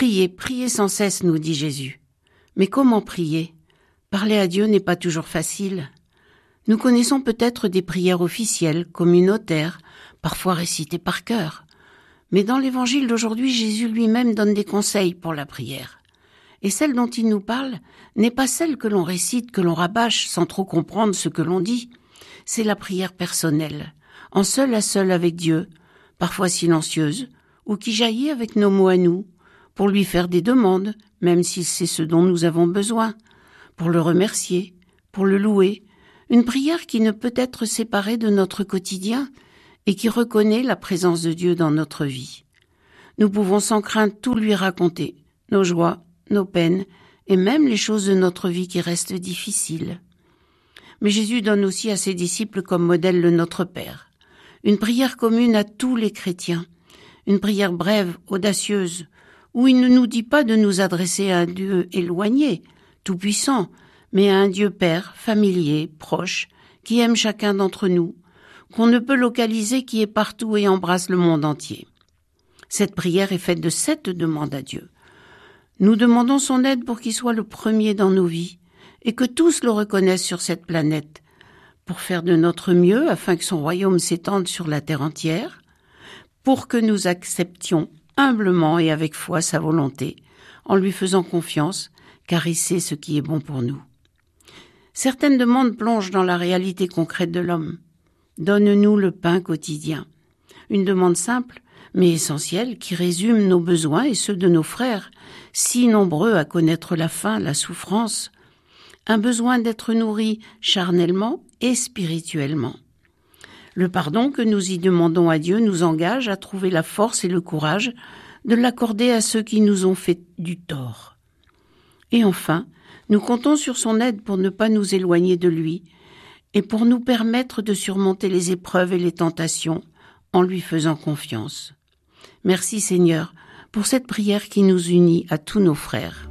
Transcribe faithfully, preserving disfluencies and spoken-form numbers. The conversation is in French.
Priez, priez sans cesse, nous dit Jésus. Mais comment prier ? Parler à Dieu n'est pas toujours facile. Nous connaissons peut-être des prières officielles, communautaires, parfois récitées par cœur. Mais dans l'évangile d'aujourd'hui, Jésus lui-même donne des conseils pour la prière. Et celle dont il nous parle n'est pas celle que l'on récite, que l'on rabâche sans trop comprendre ce que l'on dit. C'est la prière personnelle, en seul à seul avec Dieu, parfois silencieuse, ou qui jaillit avec nos mots à nous, pour lui faire des demandes, même si c'est ce dont nous avons besoin, pour le remercier, pour le louer, une prière qui ne peut être séparée de notre quotidien et qui reconnaît la présence de Dieu dans notre vie. Nous pouvons sans crainte tout lui raconter, nos joies, nos peines et même les choses de notre vie qui restent difficiles. Mais Jésus donne aussi à ses disciples comme modèle le Notre Père, une prière commune à tous les chrétiens, une prière brève, audacieuse, où il ne nous dit pas de nous adresser à un Dieu éloigné, tout-puissant, mais à un Dieu Père, familier, proche, qui aime chacun d'entre nous, qu'on ne peut localiser, qui est partout et embrasse le monde entier. Cette prière est faite de sept demandes à Dieu. Nous demandons son aide pour qu'il soit le premier dans nos vies et que tous le reconnaissent sur cette planète, pour faire de notre mieux afin que son royaume s'étende sur la terre entière, pour que nous acceptions humblement et avec foi sa volonté, en lui faisant confiance, car il sait ce qui est bon pour nous. Certaines demandes plongent dans la réalité concrète de l'homme. Donne-nous le pain quotidien. Une demande simple, mais essentielle, qui résume nos besoins et ceux de nos frères, si nombreux à connaître la faim, la souffrance, un besoin d'être nourris charnellement et spirituellement. Le pardon que nous y demandons à Dieu nous engage à trouver la force et le courage de l'accorder à ceux qui nous ont fait du tort. Et enfin, nous comptons sur son aide pour ne pas nous éloigner de lui et pour nous permettre de surmonter les épreuves et les tentations en lui faisant confiance. Merci Seigneur pour cette prière qui nous unit à tous nos frères.